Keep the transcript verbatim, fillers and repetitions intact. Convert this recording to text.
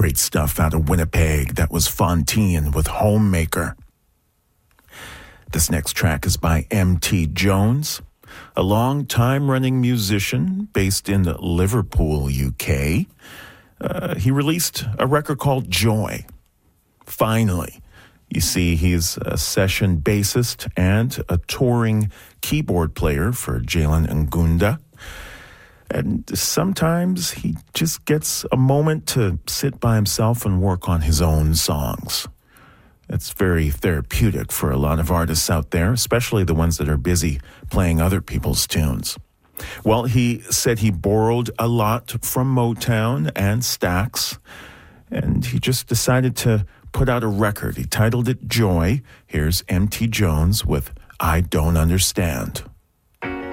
great stuff out of Winnipeg. That was Fontaine with Homemaker. This next track is by M T Jones, a long-time running musician based in Liverpool, U K. Uh, he released a record called Joy. Finally. You see, he's a session bassist and a touring keyboard player for Jalen Ngunda. And sometimes he just gets a moment to sit by himself and work on his own songs. It's very therapeutic for a lot of artists out there, especially the ones that are busy playing other people's tunes. Well, he said he borrowed a lot from Motown and Stax, and he just decided to put out a record. He titled it Joy. Here's M T Jones with I Don't Understand.